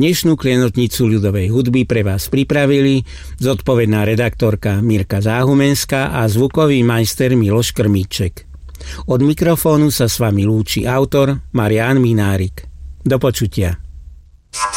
Dnešnú klienotnicu ľudovej hudby pre vás pripravili zodpovedná redaktorka Mirka Záhumenská a zvukový majster Miloš Krmíček. Od mikrofónu sa s vami lúči autor Marián Minárik. Do počutia.